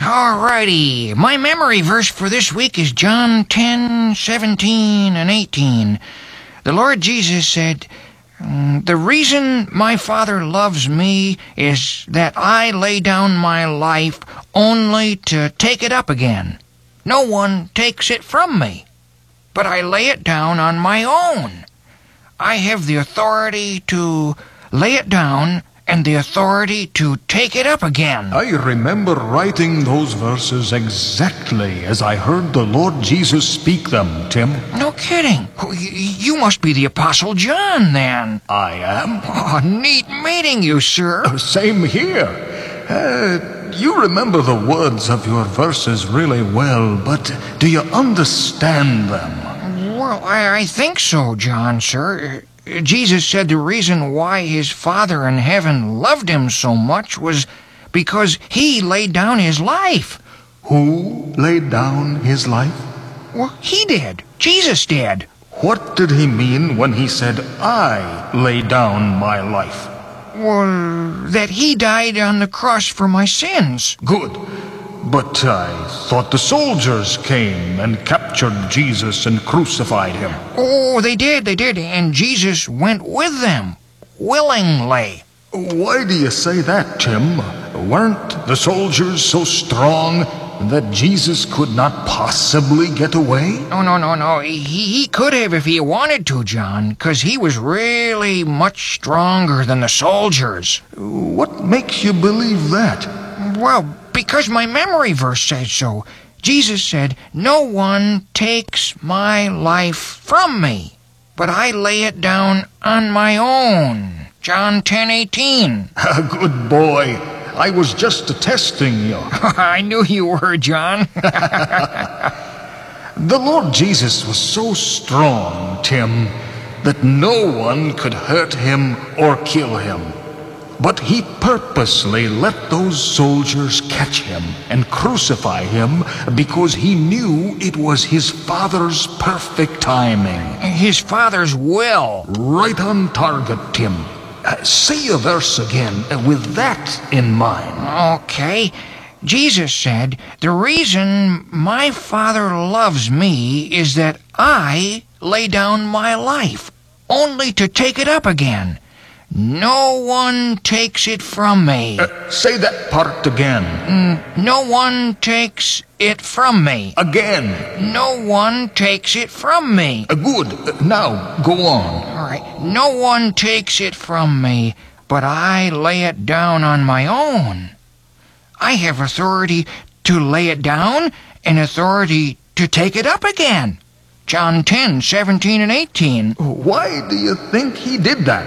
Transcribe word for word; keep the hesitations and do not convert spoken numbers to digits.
Alrighty, my memory verse for this week is John ten, seventeen, and eighteen. The Lord Jesus said, "The reason my Father loves me is that I lay down my life only to take it up again. No one takes it from me, but I lay it down on my own. I have the authority to lay it down and the authority to take it up again." I remember writing those verses exactly as I heard the Lord Jesus speak them, Tim. No kidding. You must be the Apostle John, then. I am. Oh, neat meeting you, sir. Same here. Uh, you remember the words of your verses really well, but do you understand them? Well, I, I think so, John, sir. Jesus said the reason why his Father in heaven loved him so much was because he laid down his life. Who laid down his life? Well, he did. Jesus did. What did he mean when he said, "I lay down my life"? Well, that he died on the cross for my sins. Good. But I thought the soldiers came and captured Jesus and crucified him. Oh, they did, they did, and Jesus went with them, willingly. Why do you say that, Tim? Weren't the soldiers so strong that Jesus could not possibly get away? No, no, no, no. He, he could have if he wanted to, John, because he was really much stronger than the soldiers. What makes you believe that? Well, because my memory verse says so. Jesus said, "No one takes my life from me, but I lay it down on my own." John ten eighteen. A good boy. I was just testing you. I knew you were, John. The Lord Jesus was so strong, Tim, that no one could hurt him or kill him. But he purposely let those soldiers catch him and crucify him because he knew it was his Father's perfect timing. His Father's will. Right on target, Tim. Uh, say a verse again uh, with that in mind. Okay. Jesus said, "The reason my Father loves me is that I lay down my life, only to take it up again. No one takes it from me." Uh, say that part again. Mm, no one takes it from me. Again. No one takes it from me. Uh, good. Uh, now, go on. All right. No one takes it from me, but I lay it down on my own. I have authority to lay it down and authority to take it up again. John ten, seventeen, and eighteen. Why do you think he did that?